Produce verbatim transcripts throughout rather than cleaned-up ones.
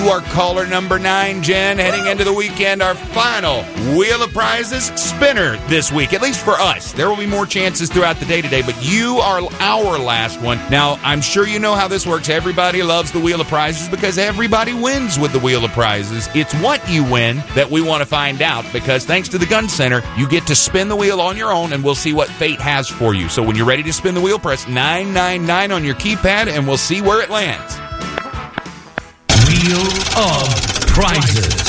You are caller number nine, Jen, heading into the weekend. Our final Wheel of Prizes spinner this week, at least for us. There will be more chances throughout the day today, but you are our last one. Now, I'm sure you know how this works. Everybody loves the Wheel of Prizes because everybody wins with the Wheel of Prizes. It's what you win that we want to find out, because thanks to the Gun Center, you get to spin the wheel on your own, and we'll see what fate has for you. So when you're ready to spin the wheel, press nine nine nine on your keypad, and we'll see where it lands. Wheel of Prizes.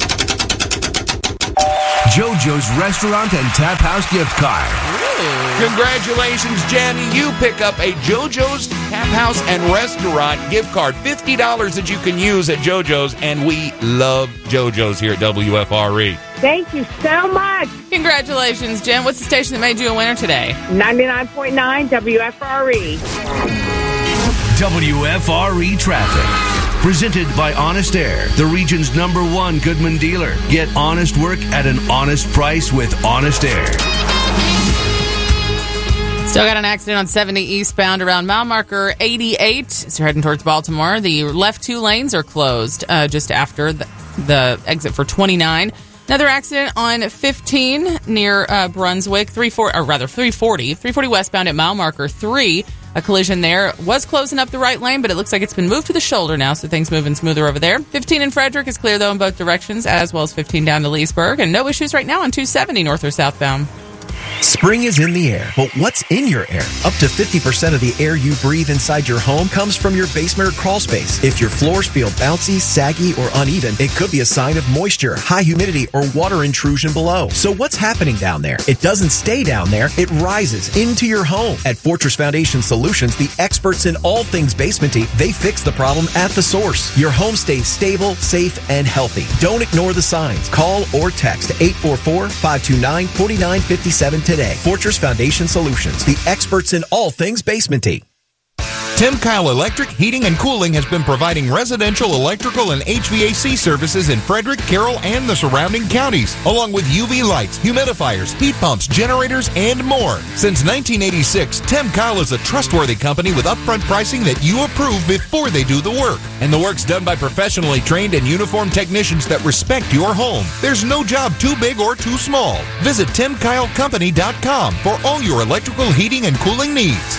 JoJo's Restaurant and Tap House gift card. Ooh. Congratulations, Jen. You pick up a JoJo's Tap House and Restaurant gift card. fifty dollars that you can use at JoJo's, and we love JoJo's here at W F R E. Thank you so much. Congratulations, Jen. What's the station that made you a winner today? ninety-nine point nine W F R E. W F R E Traffic. Presented by Honest Air, the region's number one Goodman dealer. Get honest work at an honest price with Honest Air. Still got an accident on seventy eastbound around mile marker eighty-eight. As you're heading towards Baltimore, the left two lanes are closed uh, just after the, the exit for twenty-nine. Another accident on fifteen near uh, Brunswick, three forty, or rather three forty, three forty westbound at mile marker three. A collision there was closing up the right lane, but it looks like it's been moved to the shoulder now, so things moving smoother over there. fifteen in Frederick is clear, though, in both directions, as well as fifteen down to Leesburg, and no issues right now on two seventy north or southbound. Spring is in the air, but what's in your air? Up to fifty percent of the air you breathe inside your home comes from your basement or crawl space. If your floors feel bouncy, saggy, or uneven, it could be a sign of moisture, high humidity, or water intrusion below. So what's happening down there? It doesn't stay down there, it rises into your home. At Fortress Foundation Solutions, the experts in all things basementy, they fix the problem at the source. Your home stays stable, safe, and healthy. Don't ignore the signs. Call or text eight four four, five two nine, four nine five seven today. Fortress Foundation Solutions, the experts in all things basementy. Tim Kyle Electric Heating and Cooling has been providing residential electrical and H V A C services in Frederick, Carroll, and the surrounding counties, along with U V lights, humidifiers, heat pumps, generators, and more. Since nineteen eighty-six, Tim Kyle is a trustworthy company with upfront pricing that you approve before they do the work. And the work's done by professionally trained and uniformed technicians that respect your home. There's no job too big or too small. Visit tim kyle company dot com for all your electrical heating and cooling needs.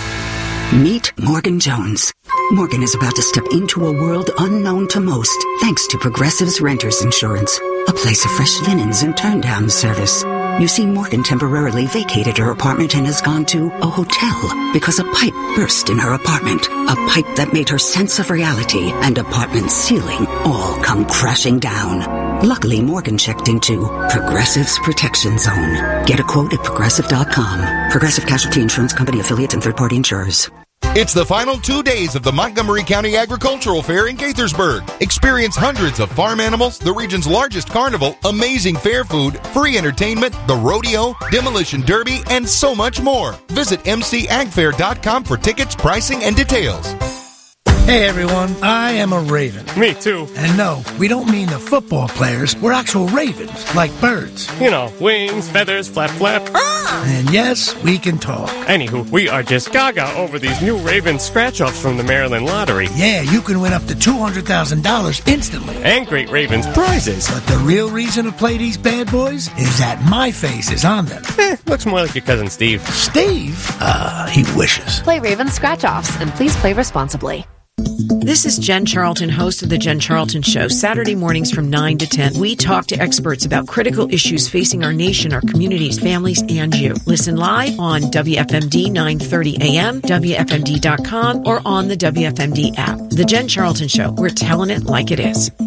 Meet Morgan Jones. Morgan is about to step into a world unknown to most, thanks to Progressive's Renters Insurance, a place of fresh linens and turn-down service. You see, Morgan temporarily vacated her apartment and has gone to a hotel because a pipe burst in her apartment, a pipe that made her sense of reality and apartment ceiling all come crashing down. Luckily, Morgan checked into Progressive's Protection Zone. Get a quote at progressive dot com. Progressive Casualty Insurance Company affiliates and third-party insurers. It's the final two days of the Montgomery County Agricultural Fair in Gaithersburg. Experience hundreds of farm animals, the region's largest carnival, amazing fair food, free entertainment, the rodeo, demolition derby, and so much more. Visit m c ag fair dot com for tickets, pricing, and details. Hey everyone, I am a raven. Me too. And no, we don't mean the football players. We're actual ravens, like birds. You know, wings, feathers, flap, flap. Ah! And yes, we can talk. Anywho, we are just gaga over these new Raven scratch-offs from the Maryland Lottery. Yeah, you can win up to two hundred thousand dollars instantly. And Great Ravens prizes. But the real reason to play these bad boys is that my face is on them. Eh, looks more like your cousin Steve. Steve? Uh, he wishes. Play Raven scratch-offs, and please play responsibly. This is Jen Charlton, host of The Jen Charlton Show. Saturday mornings from nine to ten, we talk to experts about critical issues facing our nation, our communities, families, and you. Listen live on W F M D nine thirty A M, W F M D dot com, or on the W F M D app. The Jen Charlton Show. We're telling it like it is.